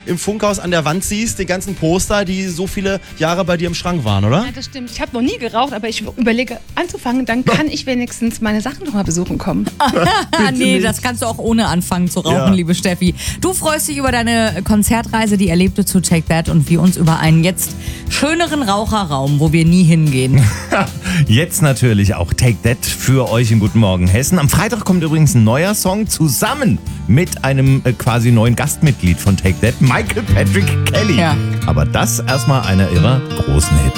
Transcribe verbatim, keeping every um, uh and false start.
im Funkhaus an der Wand siehst, die ganzen Poster, die so viele Jahre bei dir im Schrank waren, oder? Ja, das stimmt. Ich habe noch nie geraucht, aber ich überlege anzufangen, dann kann ich wenigstens meine Sachen noch mal besuchen kommen. nee, nicht. das kannst du auch ohne anfangen zu rauchen, Ja. liebe Steffi. Du freust dich über deine Konzertreise, die Erlebte zu Take That und wir uns über einen jetzt schöneren Raucherraum, wo wir nie hingehen. Jetzt natürlich auch Take That für euch in Guten Morgen Hessen. Am Freitag kommt übrigens ein neuer Song zusammen mit einem äh, quasi neuen Gastmitglied von Take That, Michael Patrick Kelly. Ja. Aber das erstmal einer ihrer großen Hits.